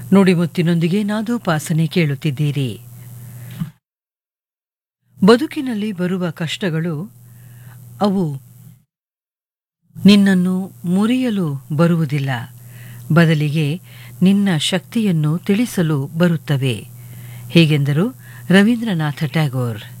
ನುಡಿಮುತ್ತಿನೊಂದಿಗೆ ನಾದೋಪಾಸನೆ ಕೇಳುತ್ತಿದ್ದೀರಿ. ಬದುಕಿನಲ್ಲಿ ಬರುವ ಕಷ್ಟಗಳು ಅವು ನಿನ್ನನ್ನು ಮುರಿಯಲು ಬರುವುದಿಲ್ಲ, ಬದಲಿಗೆ ನಿನ್ನ ಶಕ್ತಿಯನ್ನು ತಿಳಿಸಲು ಬರುತ್ತವೆ. ಹೀಗೆಂದರು ರವೀಂದ್ರನಾಥ ಟ್ಯಾಗೋರ್.